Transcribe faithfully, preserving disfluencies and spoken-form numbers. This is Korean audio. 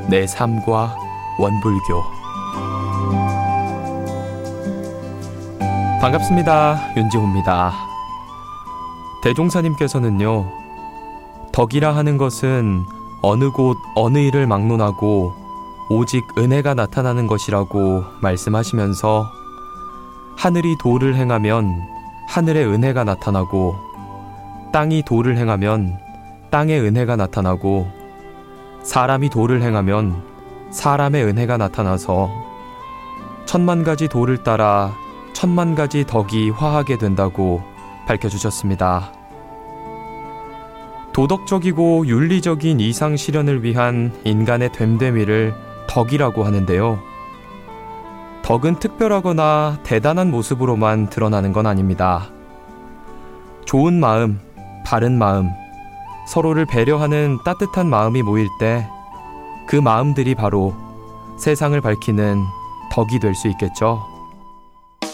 내 삶과 원불교. 반갑습니다. 윤지호입니다. 대종사님께서는요, 덕이라 하는 것은 어느 곳 어느 일을 막론하고 오직 은혜가 나타나는 것이라고 말씀하시면서, 하늘이 도를 행하면 하늘의 은혜가 나타나고, 땅이 도를 행하면 땅의 은혜가 나타나고, 사람이 도를 행하면 사람의 은혜가 나타나서 천만 가지 도를 따라 천만 가지 덕이 화하게 된다고 밝혀주셨습니다. 도덕적이고 윤리적인 이상 실현을 위한 인간의 됨됨이를 덕이라고 하는데요. 덕은 특별하거나 대단한 모습으로만 드러나는 건 아닙니다. 좋은 마음, 바른 마음, 서로를 배려하는 따뜻한 마음이 모일 때 그 마음들이 바로 세상을 밝히는 덕이 될 수 있겠죠.